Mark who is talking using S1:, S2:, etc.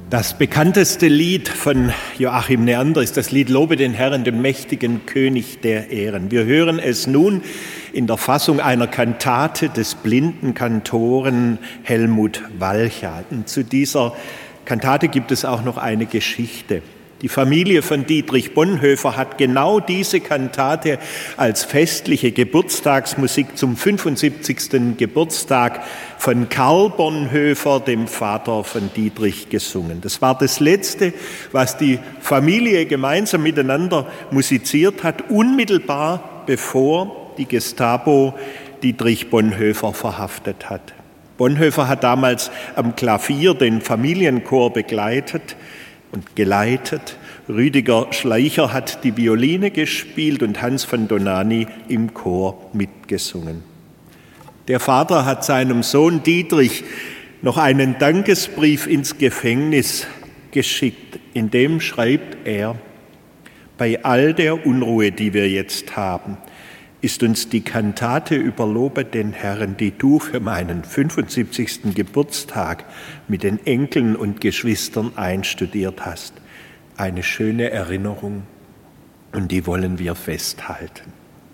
S1: Das bekannteste Lied von Joachim Neander ist das Lied Lobe den Herrn, den mächtigen König der Ehren. Wir hören es nun in der Fassung einer Kantate des blinden Kantoren Helmut Walcha. Und zu dieser Kantate gibt es auch noch eine Geschichte. Die Familie von Dietrich Bonhoeffer hat genau diese Kantate als festliche Geburtstagsmusik zum 75. Geburtstag von Karl Bonhoeffer, dem Vater von Dietrich, gesungen. Das war das Letzte, was die Familie gemeinsam miteinander musiziert hat, unmittelbar bevor die Gestapo Dietrich Bonhoeffer verhaftet hat. Bonhoeffer hat damals am Klavier den Familienchor begleitet und geleitet. Rüdiger Schleicher hat die Violine gespielt und Hans von Donani im Chor mitgesungen. Der Vater hat seinem Sohn Dietrich noch einen Dankesbrief ins Gefängnis geschickt. In dem schreibt er: Bei all der Unruhe, die wir jetzt haben, ist uns die Kantate über Lobe den Herrn, die du für meinen 75. Geburtstag mit den Enkeln und Geschwistern einstudiert hast, eine schöne Erinnerung, und die wollen wir festhalten.